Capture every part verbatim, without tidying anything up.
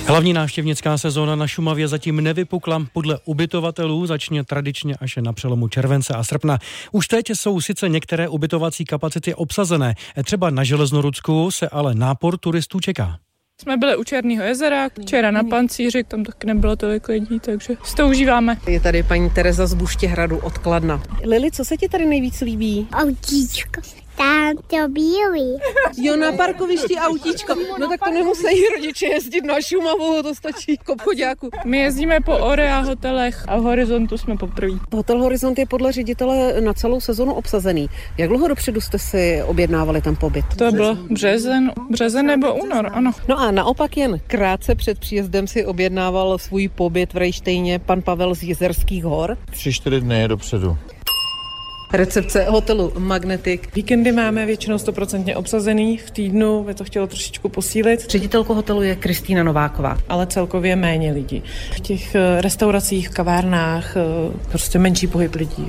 Hlavní návštěvnická sezóna na Šumavě zatím nevypukla. Podle ubytovatelů začne tradičně až na přelomu července a srpna. Už teď jsou sice některé ubytovací kapacity obsazené. Třeba na Železnorudsku se ale nápor turistů čeká. Jsme byli u Černého jezera, včera na Pancíři, tam taky nebylo tolik lidí, takže si to užíváme. Je tady paní Tereza z Buštěhradu od Kladna. Lili, co se ti tady nejvíc líbí? Autíčko. Tam to bílý. Jo, na parkovišti autíčko. No tak to nemusí rodiče jezdit na Šumavu, to stačí k obchoďáku. My jezdíme po Orea hotelech a v Horizontu jsme poprvé. Hotel Horizont je podle ředitele na celou sezonu obsazený. Jak dlouho dopředu jste si objednávali ten pobyt? To bylo březen, březen nebo únor, ano. No a naopak jen krátce před příjezdem si objednával svůj pobyt v Rejštejně pan Pavel z Jizerských hor. Tři, čtyři dny dopředu. Recepce hotelu Magnetic. Víkendy máme většinou stoprocentně obsazený, v týdnu by to chtělo trošičku posílit. Ředitelkou hotelu je Kristýna Nováková. Ale celkově méně lidí. V těch restauracích, v kavárnách prostě menší pohyb lidí.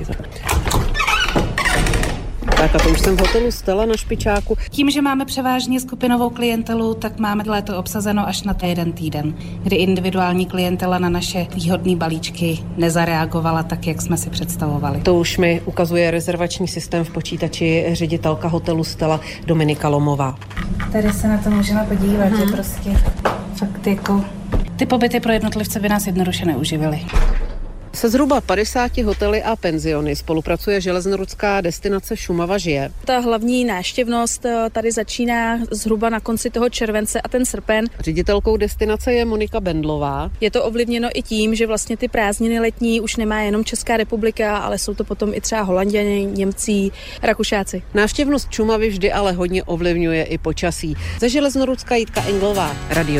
Tak a to už jsem v hotelu Stella na Špičáku. Tím, že máme převážně skupinovou klientelu, tak máme léto obsazeno až na jeden týden, kdy individuální klientela na naše výhodné balíčky nezareagovala tak, jak jsme si představovali. To už mi ukazuje rezervační systém v počítači ředitelka hotelu Stella Dominika Lomová. Tady se na to můžeme podívat, hmm. že prostě fakt jako ty pobyty pro jednotlivce by nás jednoduše neuživily. Se zhruba padesáti hotely a penziony spolupracuje železnorudská destinace Šumava žije. Ta hlavní návštěvnost tady začíná zhruba na konci toho července a ten srpen. Ředitelkou destinace je Monika Bendlová. Je to ovlivněno i tím, že vlastně ty prázdniny letní už nemá jenom Česká republika, ale jsou to potom i třeba Holanděni, Němci, Rakušáci. Návštěvnost Šumavy vždy ale hodně ovlivňuje i počasí. Ze Železnorudska Jitka Englová, Radio